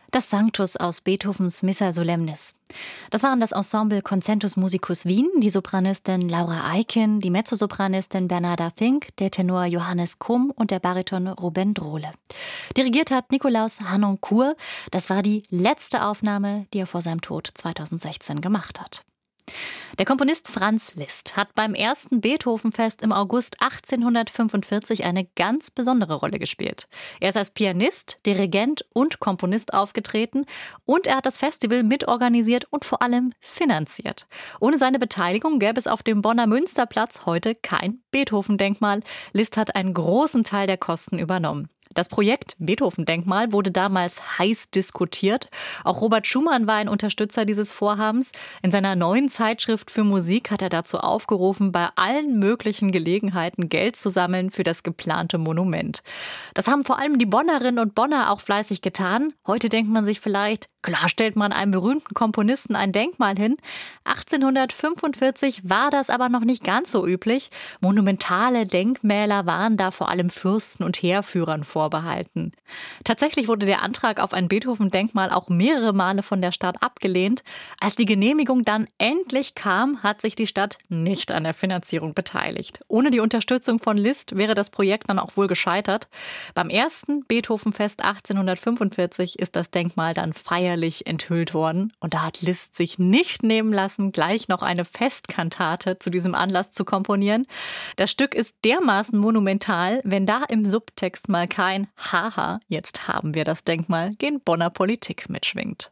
Das Sanctus aus Beethovens Missa Solemnis. Das waren das Ensemble Concentus Musicus Wien, die Sopranistin Laura Eicken, die Mezzosopranistin Bernarda Fink, der Tenor Johannes Krumm und der Bariton Ruben Drohle. Dirigiert hat Nikolaus Harnoncourt. Das war die letzte Aufnahme, die er vor seinem Tod 2016 gemacht hat. Der Komponist Franz Liszt hat beim ersten Beethovenfest im August 1845 eine ganz besondere Rolle gespielt. Er ist als Pianist, Dirigent und Komponist aufgetreten und er hat das Festival mitorganisiert und vor allem finanziert. Ohne seine Beteiligung gäbe es auf dem Bonner Münsterplatz heute kein Beethoven-Denkmal. Liszt hat einen großen Teil der Kosten übernommen. Das Projekt Beethoven-Denkmal wurde damals heiß diskutiert. Auch Robert Schumann war ein Unterstützer dieses Vorhabens. In seiner neuen Zeitschrift für Musik hat er dazu aufgerufen, bei allen möglichen Gelegenheiten Geld zu sammeln für das geplante Monument. Das haben vor allem die Bonnerinnen und Bonner auch fleißig getan. Heute denkt man sich vielleicht, klar stellt man einem berühmten Komponisten ein Denkmal hin. 1845 war das aber noch nicht ganz so üblich. Monumentale Denkmäler waren da vor allem Fürsten und Heerführern vorbehalten. Tatsächlich wurde der Antrag auf ein Beethoven-Denkmal auch mehrere Male von der Stadt abgelehnt. Als die Genehmigung dann endlich kam, hat sich die Stadt nicht an der Finanzierung beteiligt. Ohne die Unterstützung von Liszt wäre das Projekt dann auch wohl gescheitert. Beim ersten Beethovenfest 1845 ist das Denkmal dann feierlich enthüllt worden. Und da hat Liszt sich nicht nehmen lassen, gleich noch eine Festkantate zu diesem Anlass zu komponieren. Das Stück ist dermaßen monumental, wenn da im Subtext mal kein Haha, jetzt haben wir das Denkmal, gen Bonner Politik mitschwingt.